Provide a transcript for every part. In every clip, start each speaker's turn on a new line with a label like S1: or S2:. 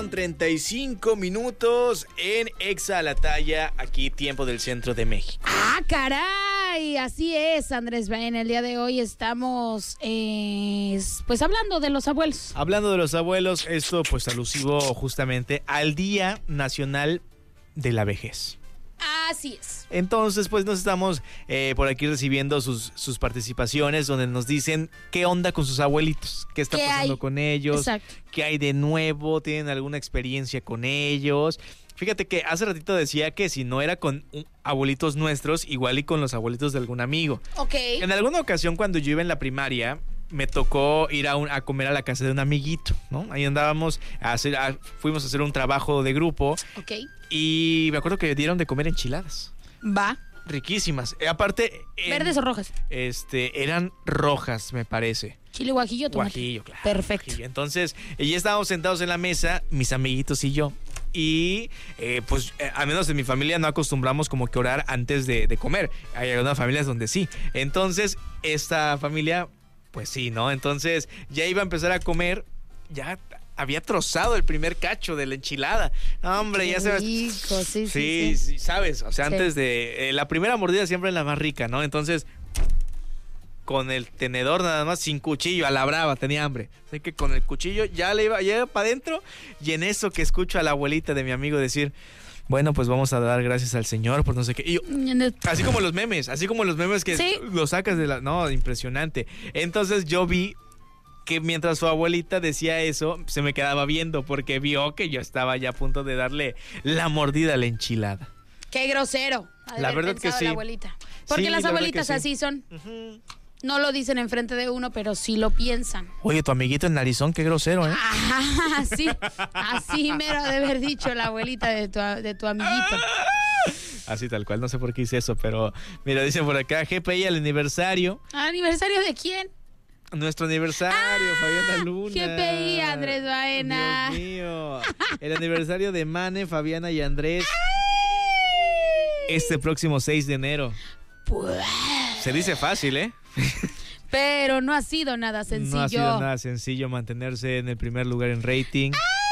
S1: 8:35 en Exa la Talla, aquí tiempo del centro de México.
S2: ¡Ah, caray! Así es, Andrés Baena. El día de hoy estamos, pues, hablando de los abuelos.
S1: Hablando de los abuelos, esto pues alusivo justamente al Día Nacional de la Vejez.
S2: Así es.
S1: Entonces, pues nos estamos por aquí recibiendo sus participaciones donde nos dicen qué onda con sus abuelitos, qué está pasando con ellos,
S2: exacto,
S1: qué hay de nuevo, tienen alguna experiencia con ellos. Fíjate que hace ratito decía que si no era con abuelitos nuestros, igual y con los abuelitos de algún amigo.
S2: Ok.
S1: En alguna ocasión cuando yo iba en la primaria, me tocó ir a comer a la casa de un amiguito, ¿no? Ahí andábamos, fuimos a hacer un trabajo de grupo.
S2: Ok.
S1: Y me acuerdo que dieron de comer enchiladas.
S2: Va.
S1: Riquísimas. Aparte...
S2: ¿Verdes o rojas?
S1: Eran rojas, me parece.
S2: Chile, guajillo, tomate.
S1: Guajillo, claro.
S2: Perfecto.
S1: Guajillo. Entonces, ya estábamos sentados en la mesa, mis amiguitos y yo. Y pues al menos en mi familia no acostumbramos como que orar antes de comer. Hay algunas familias donde sí. Entonces, esta familia, pues sí, ¿no? Entonces, ya iba a empezar a comer, ya había trozado el primer cacho de la enchilada. No, hombre, ya se...
S2: Rico,
S1: sí, sabes. O sea, antes de... la primera mordida siempre es la más rica, ¿no? Entonces, con el tenedor nada más, sin cuchillo, a la brava, tenía hambre. Así que con el cuchillo ya iba para adentro. Y en eso que escucho a la abuelita de mi amigo decir... Bueno, pues vamos a dar gracias al Señor por no sé qué. Y yo, así como los memes que
S2: ¿sí?
S1: Lo sacas de la... No, impresionante. Entonces yo vi que mientras su abuelita decía eso, se me quedaba viendo porque vio que yo estaba ya a punto de darle la mordida a la enchilada.
S2: ¡Qué grosero!
S1: La verdad que sí.
S2: La abuelita. Porque
S1: sí,
S2: las abuelitas
S1: sí.
S2: Así son.
S1: Uh-huh.
S2: No lo dicen enfrente de uno, pero sí lo piensan.
S1: Oye, tu amiguito el narizón, qué grosero, ¿eh?
S2: Ah, sí. Así mero de haber dicho la abuelita de tu amiguito.
S1: Así tal cual, no sé por qué hice eso, pero mira, dicen por acá, GPI al aniversario.
S2: ¿Aniversario de quién?
S1: Nuestro aniversario, Fabiana Luna.
S2: GPI, Andrés Baena.
S1: Dios mío. El aniversario de Mane, Fabiana y Andrés. Este próximo 6 de enero.
S2: Pues...
S1: Se dice fácil, ¿eh?
S2: Pero no ha sido nada sencillo.
S1: No ha sido nada sencillo mantenerse en el primer lugar en rating.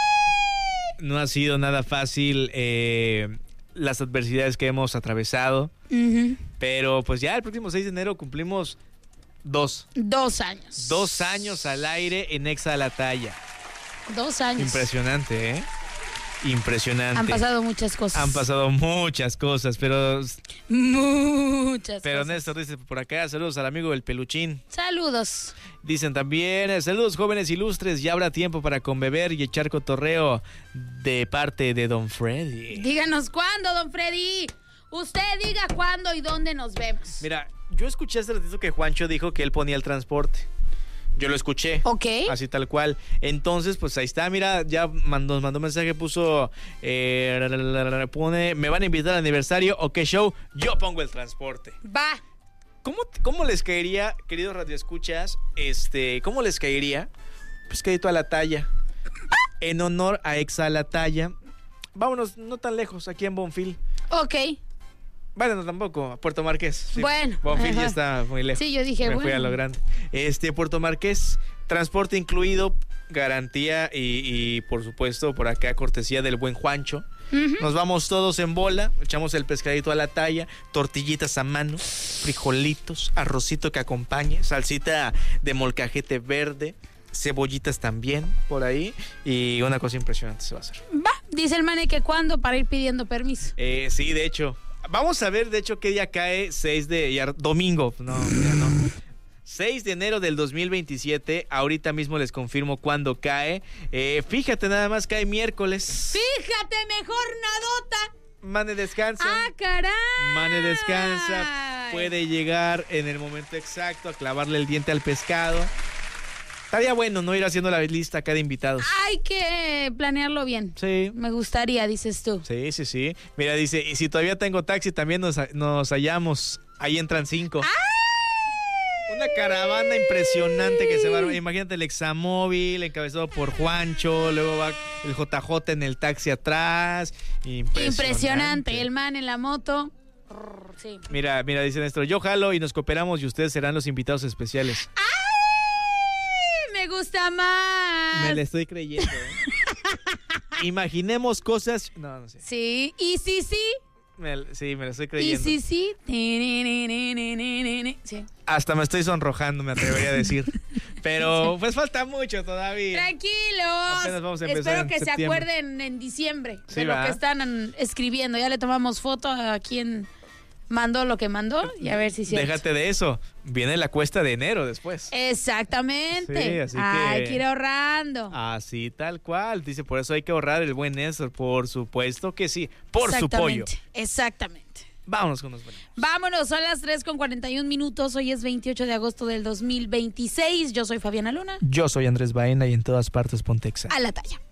S1: No ha sido nada fácil las adversidades que hemos atravesado.
S2: Uh-huh.
S1: Pero pues ya el próximo 6 de enero cumplimos 2
S2: años.
S1: 2 años al aire en Exa la Talla.
S2: 2 años.
S1: Impresionante, ¿eh? Impresionante.
S2: Han pasado muchas cosas.
S1: Pero
S2: muchas cosas.
S1: Néstor dice por acá, saludos al amigo del peluchín.
S2: Saludos.
S1: Dicen también, saludos jóvenes ilustres, ya habrá tiempo para conbeber y echar cotorreo de parte de Don Freddy.
S2: Díganos cuándo, Don Freddy. Usted diga cuándo y dónde nos vemos.
S1: Mira, yo escuché hace ratito que Juancho dijo que él ponía el transporte. Yo lo escuché.
S2: Ok.
S1: Así tal cual. Entonces, pues ahí está, mira, ya nos mandó un mensaje, puso, pone, me van a invitar al aniversario, ok show, yo pongo el transporte.
S2: Va.
S1: ¿Cómo les caería, queridos radioescuchas, cómo les caería? Pues crédito a la Talla. En honor a Exa la Talla. Vámonos, no tan lejos, aquí en Bonfil.
S2: Ok.
S1: Bueno, no tampoco, Puerto Marqués. Sí.
S2: Bueno.
S1: Bonfil ya está muy lejos.
S2: Sí, yo dije,
S1: Me fui a lo grande. Puerto Marqués, transporte incluido, garantía y por supuesto por acá cortesía del buen Juancho.
S2: Uh-huh.
S1: Nos vamos todos en bola, echamos el pescadito a la talla, tortillitas a mano, frijolitos, arrocito que acompañe, salsita de molcajete verde, cebollitas también por ahí y una cosa impresionante se va a hacer.
S2: Va, dice el Mane que cuándo para ir pidiendo permiso.
S1: Sí, de hecho. Vamos a ver, de hecho, qué día cae domingo. No, ya no. 6 de enero del 2027. Ahorita mismo les confirmo cuándo cae. Fíjate, nada más cae miércoles.
S2: Fíjate, mejor nadota.
S1: Mane descansa.
S2: ¡Ah, caray!
S1: Mane descansa. Puede llegar en el momento exacto a clavarle el diente al pescado. Estaría bueno no ir haciendo la lista acá de invitados.
S2: Hay que planearlo bien.
S1: Sí.
S2: Me gustaría, dices tú.
S1: Sí. Mira, dice, y si todavía tengo taxi, también nos hallamos. Ahí entran 5.
S2: ¡Ay!
S1: Una caravana impresionante que se va. Imagínate el Examóvil encabezado por Juancho. Luego va el JJ en el taxi atrás.
S2: Impresionante. El man en la moto. Sí.
S1: Mira, dice Néstor, yo jalo y nos cooperamos y ustedes serán los invitados especiales.
S2: ¡Ay! Me gusta más.
S1: Me le estoy creyendo, ¿eh? Imaginemos cosas. No sé.
S2: Sí, y sí.
S1: Sí, me lo estoy
S2: Y
S1: creyendo.
S2: sí. Sí.
S1: Hasta me estoy sonrojando, me atrevería a decir. Pero pues falta mucho todavía. Apenas vamos
S2: Tranquilos.
S1: a empezar
S2: Espero
S1: en
S2: que se
S1: septiembre.
S2: acuerden en diciembre
S1: Sí,
S2: de lo
S1: ¿va?
S2: que están escribiendo. Ya le tomamos foto a quien mandó lo que mandó y a ver si es cierto.
S1: Déjate de eso. Viene la cuesta de enero después.
S2: Exactamente.
S1: Sí, así que-
S2: Hay que ir ahorrando.
S1: Así tal cual. Dice, por eso hay que ahorrar el buen Néstor. Por supuesto que sí. Por su pollo.
S2: Exactamente.
S1: Vámonos con los buenos.
S2: Vámonos, son las 3:41. Hoy es 28 de agosto del 2026. Yo soy Fabiana Luna.
S1: Yo soy Andrés Baena y en todas partes Pontexa.
S2: A la talla.